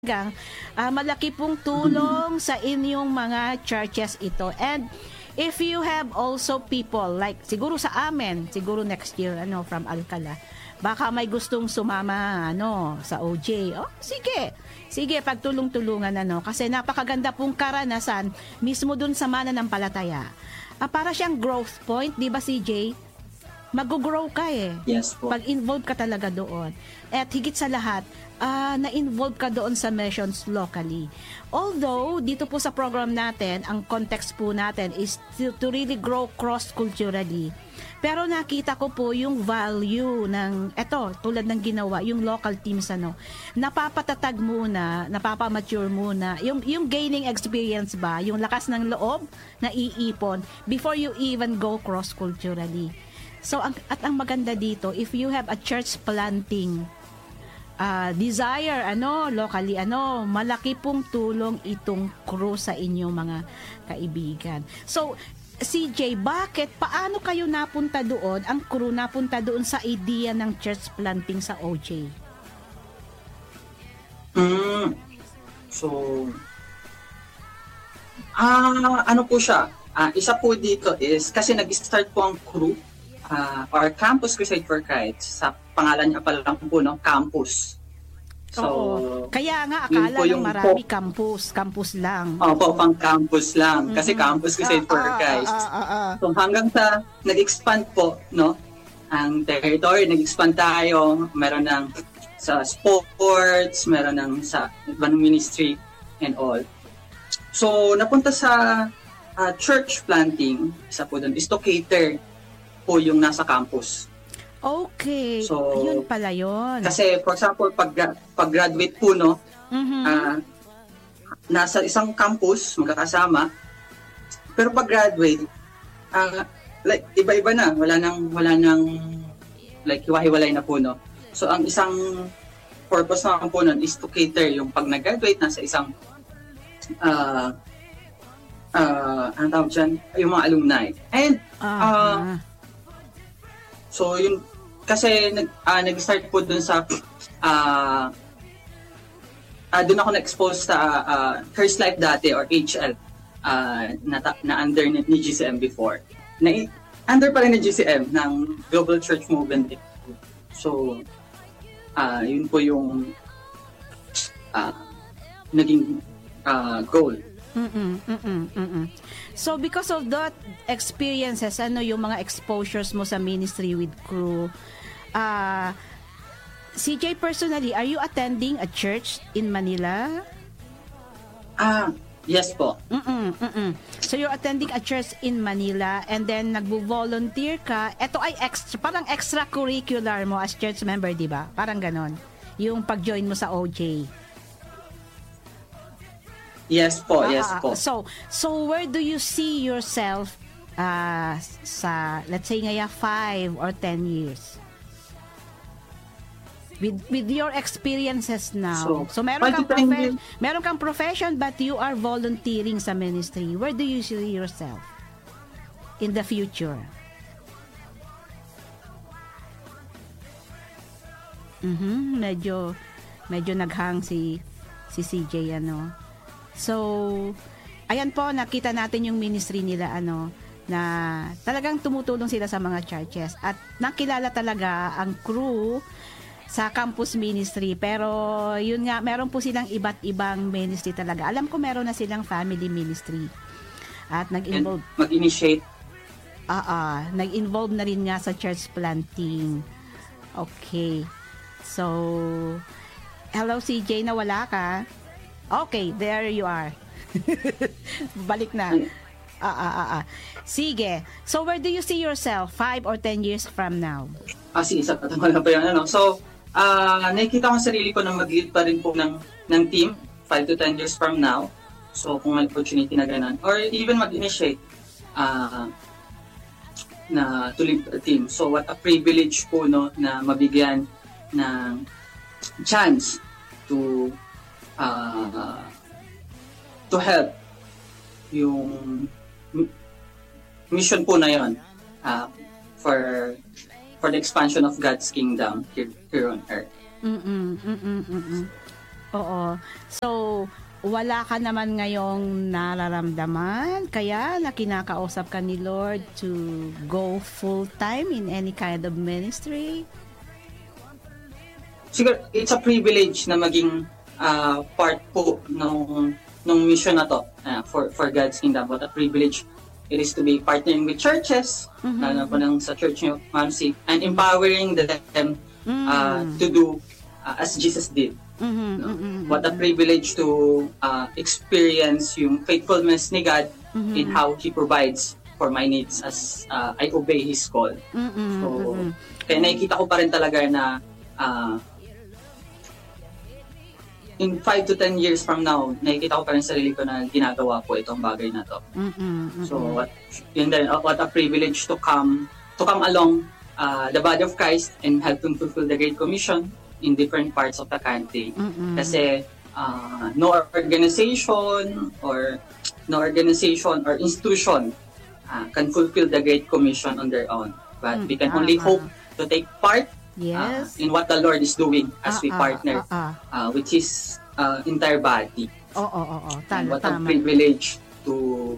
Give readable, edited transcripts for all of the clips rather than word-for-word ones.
Malaki pong tulong sa inyong mga churches ito. And if you have also people like siguro sa amin, siguro next year from Alcala, baka may gustong sumama sa OJ. Oh, sige. Sige, pagtulong-tulungan kasi napakaganda pong karanasan mismo dun sa mananampalataya. Para siyang growth point, 'di ba CJ? Mag-grow ka Yes po. Pag involved ka talaga doon. At higit sa lahat, na-involve ka doon sa missions locally. Although, dito po sa program natin, ang context po natin is to really grow cross-culturally. Pero nakita ko po yung value ng, tulad ng ginawa, yung local teams, napapatatag muna, napapamature muna, yung gaining experience ba, yung lakas ng loob na iipon before you even go cross-culturally. So, ang maganda dito, if you have a church planting desire, locally, malaki pong tulong itong crew sa inyong mga kaibigan. So, CJ, paano kayo napunta doon, ang crew napunta doon sa idea ng church planting sa OJ? So, ano po siya? Isa po dito is, kasi nag-start po ang crew, or Campus Crusade for Christ, sa pangalan niya pa lang po, campus. So, kaya nga akala ng marami campus lang. Opo, pang campus lang. Kasi Campus Crusade for Christ. So, hanggang sa nag-expand po, ang territory, nag-expand tayo, meron ng sa sports, meron ng sa ibang ministry and all. So, napunta sa church planting, isa po doon, is to cater po yung nasa campus. Okay. So, ayun pala yun. Kasi, for example, pag-graduate po, nasa isang campus, magkakasama, pero pag-graduate, like, iba-iba na. Wala nang, like, hiwa-hiwalay na po, So, ang isang purpose naman po nun is to cater yung pag nag-graduate, nasa isang, ano tawag dyan, yung mga alumni. And, so, yun, kasi nag-start po dun sa, dun ako na-expose sa First Life dati, or HL, na under ni GCM before. Under pa rin ni GCM, ng Global Church Movement. So, yun po yung naging goal. So because of that experiences, yung mga exposures mo sa ministry with crew, CJ, personally, are you attending a church in Manila? Yes po. So you're attending a church in Manila and then nagvo-volunteer ka. Ito ay parang extracurricular mo as church member, di ba? Parang ganon. Yung pag-join mo sa OJ. Yes po, yes po. So where do you see yourself sa, let's say ngaya 5 or 10 years? With your experiences now. So meron kang profession but you are volunteering sa ministry. Where do you see yourself in the future? Medyo naghang si CJ So, ayan po, nakita natin yung ministry nila, na talagang tumutulong sila sa mga churches. At nakilala talaga ang crew sa campus ministry. Pero, yun nga, meron po silang iba't ibang ministry talaga. Alam ko meron na silang family ministry. At nag-involve. Mag-initiate. Nag-involve na rin nga sa church planting. Okay. So, hello CJ, nawala ka? Okay, there you are. Balik na. Sige. So, where do you see yourself 5 or 10 years from now? Sige, sa katama pa yan. So, nakikita ko sa sarili ko na mag-lead pa rin po ng team 5 to 10 years from now. So, kung may opportunity na ganun. Or even mag-initiate na to lead a team. So, what a privilege po na mabigyan ng chance to help yung mission po na yun for the expansion of God's kingdom here on earth. Oo. So, wala ka naman ngayong nararamdaman kaya na kinakausap ka ni Lord to go full-time in any kind of ministry? Siguro, it's a privilege na maging part po nung mission na to for God's Kingdom. What a privilege it is to be partnering with churches, lalo po ng sa church niyo, Ma'am C, and empowering them to do as Jesus did. What a privilege to experience yung faithfulness ni God in how He provides for my needs as I obey His call. So, kaya nakikita ko pa rin talaga na in 5 to 10 years from now, nakikita ko pa rin sarili ko na ginagawa po itong bagay na to. So, what a privilege to come along the body of Christ and help them fulfill the Great Commission in different parts of the country. Kasi no organization or institution can fulfill the Great Commission on their own. But we can only hope to take part in what the Lord is doing as we partner with His entire body. And what a privilege to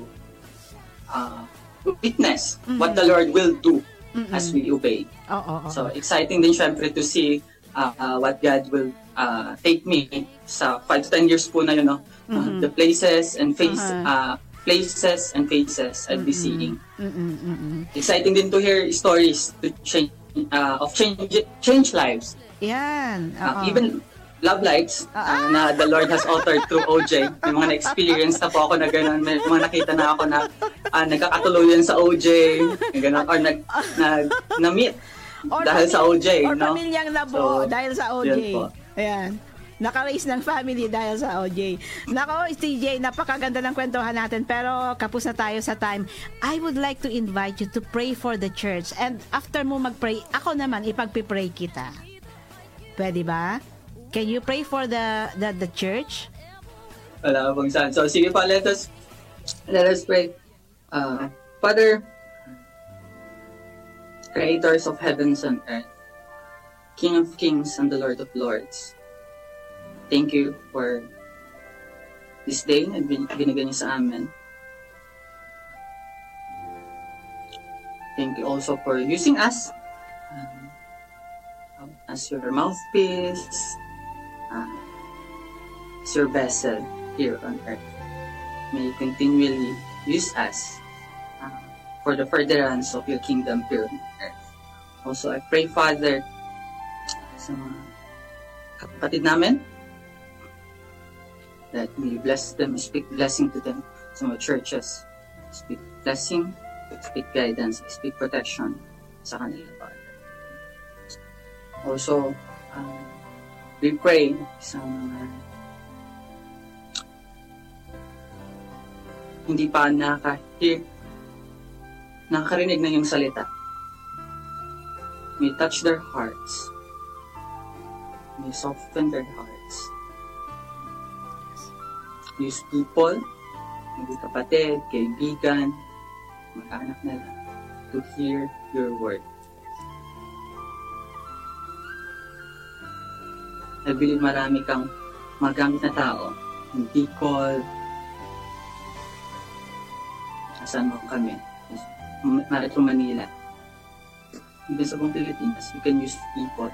witness what the Lord will do as we obey. So exciting din syempre to see what God will take me sa 5 to 10 years po na yun, no? The places and faces I'll be seeing. Exciting din to hear stories to change lives. Yan. Even love lives na the Lord has altered through OJ. May mga na-experience na po ako na gano'n. May mga nakita na ako na nagkakatuluyan sa OJ, gano'n, or na-meet dahil sa OJ, or no? pamilyang nabuo dahil sa OJ. Po. Ayan. Naka-raise ng family dahil sa OJ. Nako, TJ, napakaganda ng kwentuhan natin pero kapos na tayo sa time. I would like to invite you to pray for the church and after mo mag-pray, ako naman ipagpipray kita. Pwede ba? Can you pray for the church? Wala bang saan. So, sige pa, let us pray. Father, Creators of heavens and earth, King of kings and the Lord of lords, thank you for this day na binigay niyo sa amin. Thank you also for using us as your mouthpiece, as your vessel here on earth. May you continually use us for the furtherance of your kingdom here on earth. Also, I pray, Father, sa mga kapatid namin, that may you bless them, speak blessing to them, sa mga churches, speak blessing, speak guidance, speak protection sa kanila, Father. Also, we pray sa mga hindi pa nakakarinig na yung salita. May touch their hearts. May soften their hearts. Use people, hindi kapatid, kaibigan, mag-anak nila, to hear your word. I believe marami kang magamit na tao, in Bicol, asan mo kami, Marito, Manila. Even sa buong Pilipinas, you can use people.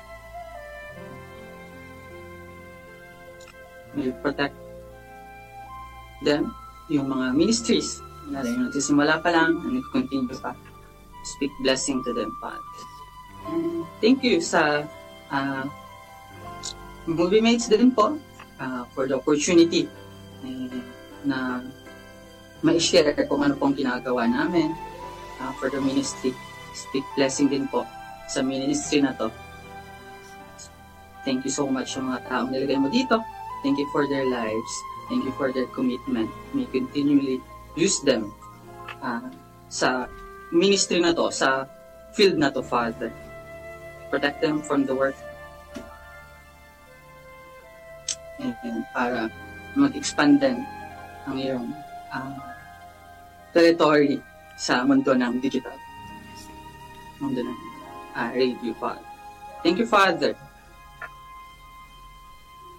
May protect them, yung mga ministries, na yung nagsisimula pa lang, and continue pa. Speak blessing to them, Father. And thank you sa movie mates din po for the opportunity na ma-share kung ano pong ginagawa namin for the ministry. Speak blessing din po sa ministry na to. Thank you so much sa mga taong nilagay mo dito. Thank you for their lives. Thank you for their commitment. May continually use them sa ministry na to, sa field na to, Father. Protect them from the work. And para mag-expand din ang iyong territory sa mundo ng digital. Mundo ng radio, Father. Thank you, Father.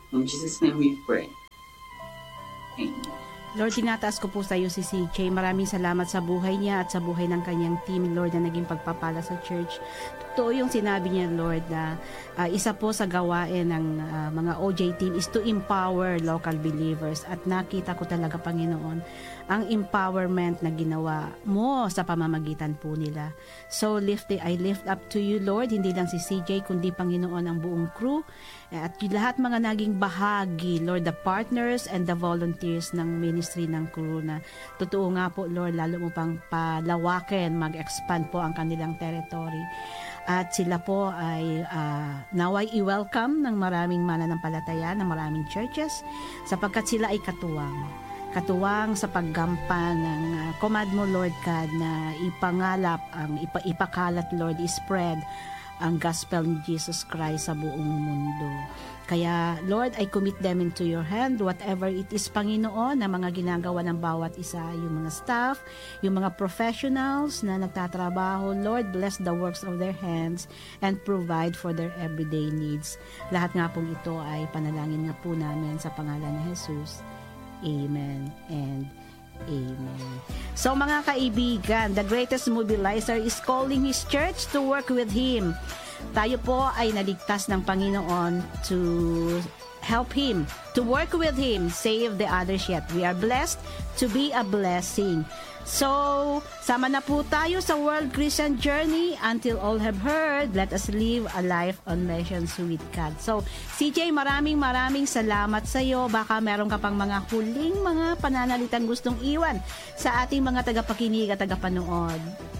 In Jesus' name we pray. Amen. Lord, tinataas ko po sa iyo si CJ. Maraming salamat sa buhay niya at sa buhay ng kanyang team, Lord, na naging pagpapala sa church. Totoo yung sinabi niya, Lord, na isa po sa gawain ng mga OJ team is to empower local believers. At nakita ko talaga, Panginoon, ang empowerment na ginawa mo sa pamamagitan po nila. So, I lift up to you, Lord, hindi lang si CJ, kundi, Panginoon, ang buong crew. At yung lahat mga naging bahagi, Lord, the partners and the volunteers ng ministry ng crew na totoo nga po, Lord, lalo mo pang palawakin, mag-expand po ang kanilang territory. At sila po ay naway i-welcome ng maraming mananampalataya, ng maraming churches, sapagkat sila ay katuwang sa paggampan ng command mo, Lord God, na ipangalap, ipakalat, Lord, spread ang gospel ni Jesus Christ sa buong mundo. Kaya, Lord, I commit them into your hand, whatever it is, Panginoon, na mga ginagawa ng bawat isa, yung mga staff, yung mga professionals na nagtatrabaho, Lord, bless the works of their hands and provide for their everyday needs. Lahat nga pong ito ay panalangin nga po namin sa pangalan ni Jesus. Amen and amen. So mga kaibigan, the greatest mobilizer is calling His church to work with Him. Tayo po ay naligtas ng Panginoon to help Him, to work with Him, save the others yet. We are blessed to be a blessing. So, sama na po tayo sa World Christian Journey. Until all have heard, let us live a life on missions with God. So, CJ, maraming salamat sa iyo. Baka meron ka pang mga huling mga pananalitang gustong iwan sa ating mga tagapakinig at tagapanood.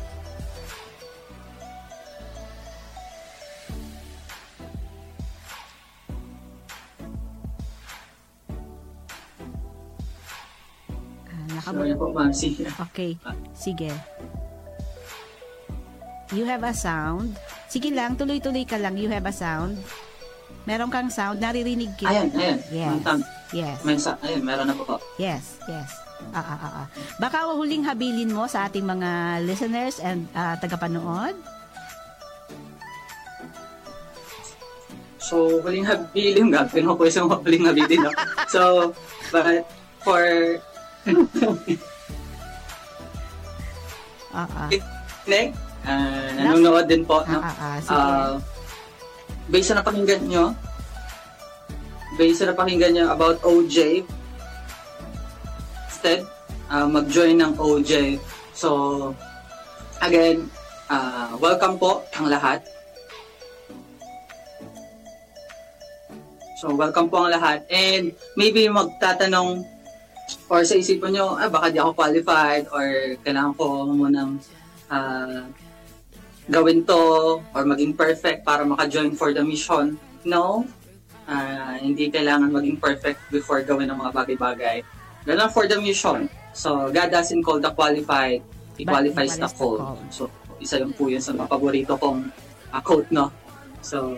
Sorry po, ma'am. Okay, sige. You have a sound. Sige lang, tuloy-tuloy ka lang. You have a sound. Meron kang sound, naririnig kita. Ayan. Yes. Yes. Ayun, meron na po. Yes. Baka huling habilin mo sa ating mga listeners and tagapanood. So, huling habilin, gagawin ko isang huling habilin. No? So, but for nanonood din po, no? Based na pakinggan nyo about OJ, instead mag-join ng OJ. So again, welcome po ang lahat. And maybe magtatanong or sa isipan nyo, baka di ako qualified or kailangan ko munang gawin to or maging perfect para maka-join for the mission. No, hindi kailangan maging perfect before gawin ng mga bagay-bagay. Ganun for the mission. So, God doesn't call the qualified, He qualifies the called. So, isa yung po yun sa mga paborito kong quote, no? So,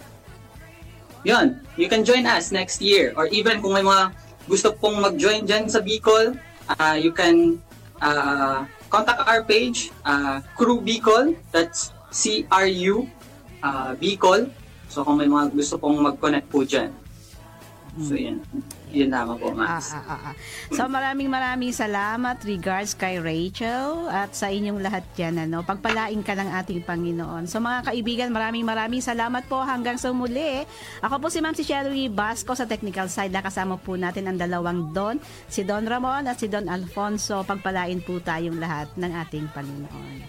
yun. You can join us next year or even kung may mga gusto pong mag-join dyan sa Bicol, you can contact our page, Crew Bicol, that's CRU Bicol. So kung may mga gusto pong mag-connect po dyan. So yun naman po, Max. So maraming salamat, regards kay Rachel at sa inyong lahat dyan. Pagpalain ka ng ating Panginoon. So mga kaibigan, maraming salamat po hanggang sa muli. Ako po si Ma'am si Sherry Basco sa technical side. Kasama po natin ang dalawang Don, si Don Ramon at si Don Alfonso. Pagpalain po tayong lahat ng ating Panginoon.